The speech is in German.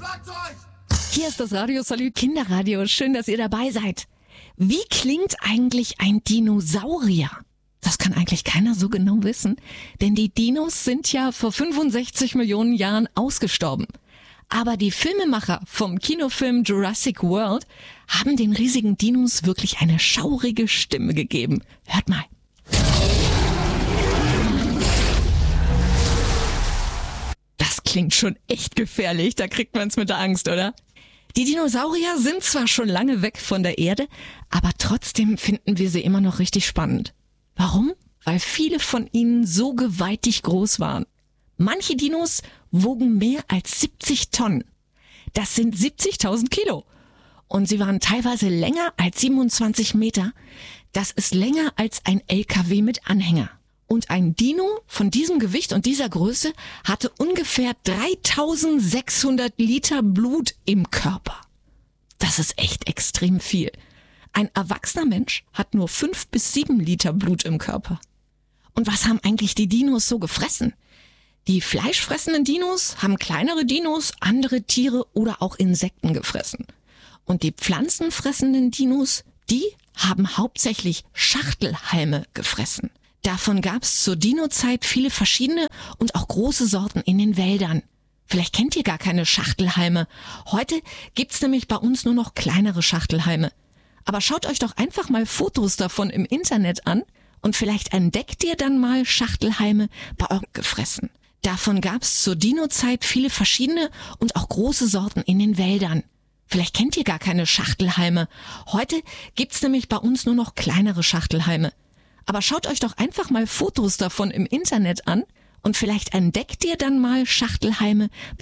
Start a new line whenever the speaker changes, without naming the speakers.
Hier ist das Radio Salü Kinderradio. Schön, dass ihr dabei seid. Wie klingt eigentlich ein Dinosaurier? Das kann eigentlich keiner so genau wissen, denn die Dinos sind ja vor 65 Millionen Jahren ausgestorben. Aber die Filmemacher vom Kinofilm Jurassic World haben den riesigen Dinos wirklich eine schaurige Stimme gegeben. Hört mal. Das klingt schon echt gefährlich, da kriegt man's mit der Angst, oder? Die Dinosaurier sind zwar schon lange weg von der Erde, aber trotzdem finden wir sie immer noch richtig spannend. Warum? Weil viele von ihnen so gewaltig groß waren. Manche Dinos wogen mehr als 70 Tonnen. Das sind 70.000 Kilo. Und sie waren teilweise länger als 27 Meter. Das ist länger als ein LKW mit Anhänger. Und ein Dino von diesem Gewicht und dieser Größe hatte ungefähr 3600 Liter Blut im Körper. Das ist echt extrem viel. Ein erwachsener Mensch hat nur 5 bis 7 Liter Blut im Körper. Und was haben eigentlich die Dinos so gefressen? Die fleischfressenden Dinos haben kleinere Dinos, andere Tiere oder auch Insekten gefressen. Und die pflanzenfressenden Dinos, die haben hauptsächlich Schachtelhalme gefressen. Davon gab's zur Dino-Zeit viele verschiedene und auch große Sorten in den Wäldern. Vielleicht kennt ihr gar keine Schachtelhalme. Heute gibt's nämlich bei uns nur noch kleinere Schachtelhalme. Aber schaut euch doch einfach mal Fotos davon im Internet an und vielleicht entdeckt ihr dann mal Schachtelhalme bei euch gefressen. Davon gab's zur Dino-Zeit viele verschiedene und auch große Sorten in den Wäldern. Vielleicht kennt ihr gar keine Schachtelhalme. Heute gibt's nämlich bei uns nur noch kleinere Schachtelhalme. Aber schaut euch doch einfach mal Fotos davon im Internet an und vielleicht entdeckt ihr dann mal Schachtelhalme